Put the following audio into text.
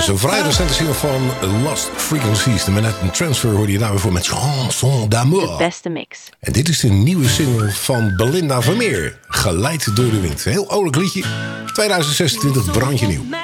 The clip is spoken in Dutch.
is een vrij recente single van Lost Frequencies. De Manhattan Transfer hoorde je daar weer voor met Chanson d'amour. De beste mix. En dit is de nieuwe single van Belinda Vermeer. Geleid door de wind. Een heel oudelijk liedje. 2026, brandje nieuw.